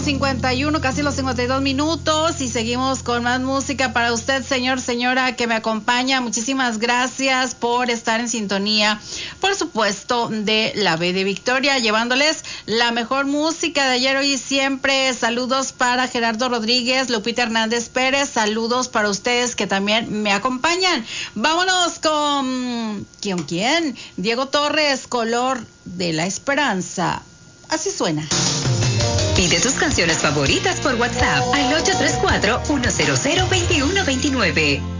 8:51, casi los 52 minutos, y seguimos con más música para usted, señor, señora, que me acompaña. Muchísimas gracias por estar en sintonía, por supuesto, de la B de Victoria, llevándoles la mejor música de ayer, hoy y siempre. Saludos para Gerardo Rodríguez, Lupita Hernández Pérez, saludos para ustedes que también me acompañan. Vámonos con... ¿Quién? Diego Torres, Color de la Esperanza. Así suena. Pide tus canciones favoritas por WhatsApp al 834-100-2129.